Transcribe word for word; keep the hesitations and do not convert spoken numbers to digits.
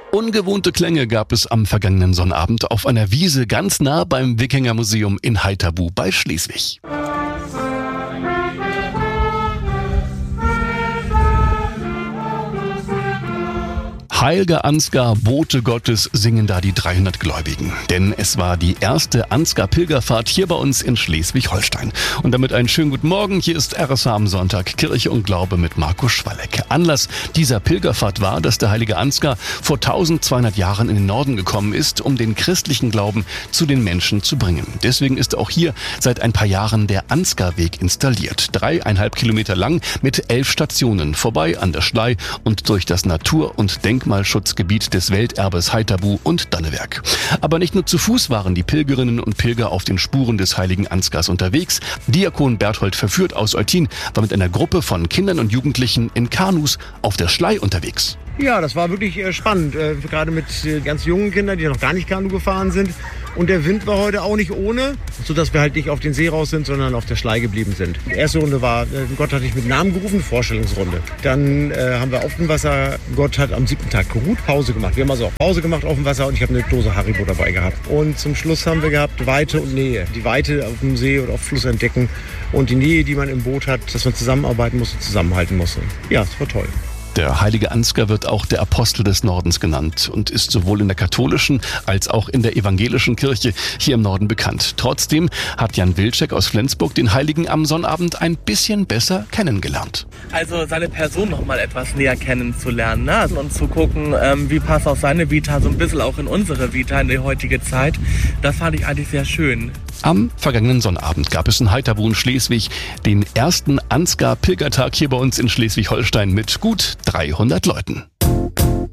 Ungewohnte Klänge gab es am vergangenen Sonnabend auf einer Wiese ganz nah beim Wikingermuseum in Haithabu bei Schleswig. Heil'ger Ansgar, Bote Gottes, singen da die dreihundert Gläubigen. Denn es war die erste Ansgar-Pilgerfahrt hier bei uns in Schleswig-Holstein. Und damit einen schönen guten Morgen. Hier ist R S H am Sonntag, Kirche und Glaube mit Markus Schwalleck. Anlass dieser Pilgerfahrt war, dass der heilige Ansgar vor eintausendzweihundert Jahren in den Norden gekommen ist, um den christlichen Glauben zu den Menschen zu bringen. Deswegen ist auch hier seit ein paar Jahren der Ansgar-Weg installiert. Dreieinhalb Kilometer lang mit elf Stationen, vorbei an der Schlei und durch das Natur- und Denkmal Schutzgebiet des Welterbes Haithabu und Dannewerk. Aber nicht nur zu Fuß waren die Pilgerinnen und Pilger auf den Spuren des heiligen Ansgars unterwegs. Diakon Berthold Verführt aus Eutin war mit einer Gruppe von Kindern und Jugendlichen in Kanus auf der Schlei unterwegs. Ja, das war wirklich äh, spannend, äh, gerade mit äh, ganz jungen Kindern, die noch gar nicht Kanu gefahren sind. Und der Wind war heute auch nicht ohne, sodass wir halt nicht auf den See raus sind, sondern auf der Schlei geblieben sind. Die erste Runde war, äh, Gott hat dich mit Namen gerufen, Vorstellungsrunde. Dann äh, haben wir auf dem Wasser, Gott hat am siebten Tag geruht, Pause gemacht. Wir haben also auch Pause gemacht auf dem Wasser und ich habe eine Dose Haribo dabei gehabt. Und zum Schluss haben wir gehabt Weite und Nähe. Die Weite auf dem See oder auf Fluss entdecken und die Nähe, die man im Boot hat, dass man zusammenarbeiten musste, zusammenhalten musste. Ja, es war toll. Der heilige Ansgar wird auch der Apostel des Nordens genannt und ist sowohl in der katholischen als auch in der evangelischen Kirche hier im Norden bekannt. Trotzdem hat Jan Wilczek aus Flensburg den Heiligen am Sonnabend ein bisschen besser kennengelernt. Also seine Person noch mal etwas näher kennenzulernen, ne? Und zu gucken, ähm, wie passt auch seine Vita so ein bisschen auch in unsere Vita in die heutige Zeit. Das fand ich eigentlich sehr schön. Am vergangenen Sonnabend gab es in Haithabu in Schleswig den ersten Ansgar-Pilgertag hier bei uns in Schleswig-Holstein mit gut dreihundert Leuten.